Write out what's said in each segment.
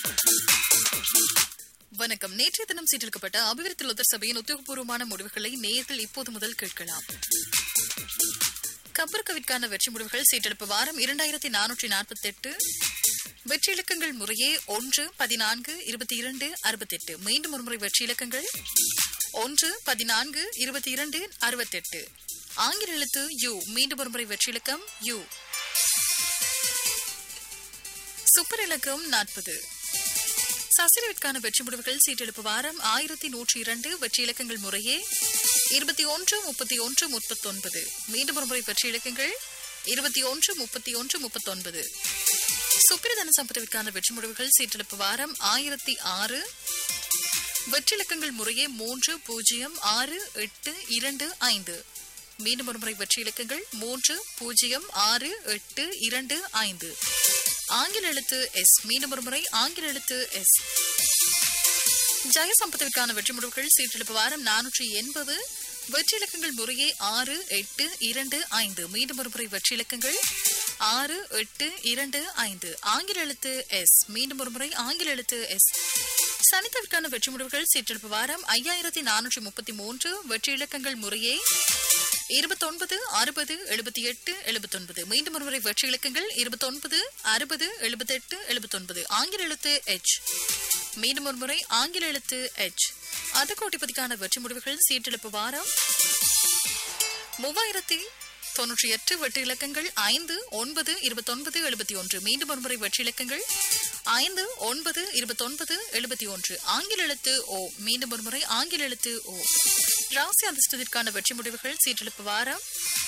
வணக்கம். நேற்றைய தினம் சீட்டிருக்கப்பட்ட அபிவிருத்தி லோத்தர் சபையின் உத்தியோகபூர்வமான முடிவுகளை நேயர்கள் இப்போது முதல் கேட்கலாம். கப்பற்கவிற்கான வெற்றி முடிவுகள் சீட்டெடுப்பு வாரம் 2448. வெற்றி இலக்கங்கள் முறையே 1, 14, 22, 68. மீண்டும் ஒருமுறை வெற்றி இலக்கங்கள் 1, 14, 22, 68. ஆங்கில எழுத்து யு. மீண்டும் ஒருமுறை வெற்றி இலக்கம் யு. சூப்பர் இலக்கம் 40. சசிரவிற்கான வெற்றி முடிவுகள் சீட்டெடுப்பு வாரம் 1102. வெற்றி இலக்கங்கள் முறையே 21, 31, 39. மீண்டும் ஒருமுறை வெற்றி இலக்கங்கள் 21, 31, 39. சுப்பிரதன சம்பத்துவிற்கான வெற்றி முடிவுகள் சீட்டெடுப்பு வாரம் 1006. வெற்றி இலக்கங்கள் முறையே 3, 0, 6, 8, 2, 5. மீண்டும் ஒருமுறை வெற்றி இலக்கங்கள் 3, 0, 6, 8, 2, 5. ஆங்கில எழுத்து எஸ். மீண்டும் ஒருமுறை ஆங்கில எழுத்து எஸ். ஜெயசம்பத்துவிற்கான வெற்றி முடிவுகள் சீட்டெடுப்பு வாரம் 480. வெற்றி இலக்கங்கள் முறையே 6, 8, 2, 5. மீண்டும் ஒருமுறை வெற்றி இலக்கங்கள் 6, 8, 2, 5. ஆங்கில எழுத்து எஸ். மீண்டும் ஒருமுறை ஆங்கில எழுத்து எஸ். சனித்தவிற்கான வெற்றி முடிவுகள் சீட்டெடுப்பு வாரம் 5433. வெற்றி இலக்கங்கள் முறையே 29, 60, 78, 79. மீண்டும் ஒருமுறை வெற்றி இலக்கங்கள் 29, 60, 78, 79. ஆங்கில எழுத்து எச். மீண்டும் ஒருமுறை ஆங்கில எழுத்து எச். அதகோட்டிபதிக்கான வெற்றி முடிவுகள் சீட்டெடுப்பு வாரம் 3098. வெற்றி இலக்கங்கள் 5, 9, 29, 71. மீண்டும் ஒருமுறை வெற்றி இலக்கங்கள் 5, 9, 29, 71. ஆங்கில எழுத்து ஓ. மீண்டும் ஒருமுறை ஆங்கில எழுத்து ஓ. ராசி அதிர்ஷ்டத்திற்கான வெற்றி முடிவுகள் சீட்டெடுப்பு வாரம்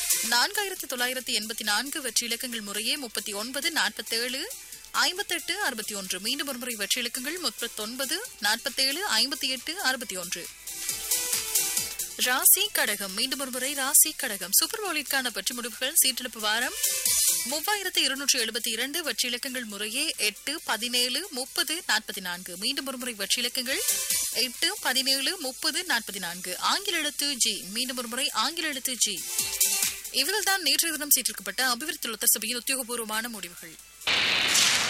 4984. வெற்றி இலக்கங்கள் முறையே 39, 47, 58, 61. மீண்டும் ஒருமுறை வெற்றி இலக்கங்கள் 39, 47, 58, 61. ராசி கடகம். மீண்டும் ஒருமுறை ராசி கடகம். சூப்பர் பவுலிற்கான வெற்றி முடிவுகள் சீட்டெடுப்பு வாரம் 3272. வெற்றி இலக்கங்கள் முறையே 8, 17, 30, 44. மீண்டும் ஒருமுறை வெற்றி இலக்கங்கள் 8, 17, 30, 44. ஆங்கில எழுத்து ஜி. மீண்டும் ஒருமுறை ஆங்கில எழுத்து ஜி. இவர்கள்தான் நேற்றைய தினம் சீட்டிருக்கப்பட்ட அபிவிருத்தி லோத்தர் சபையின் உத்தியோகபூர்வமான முடிவுகள்.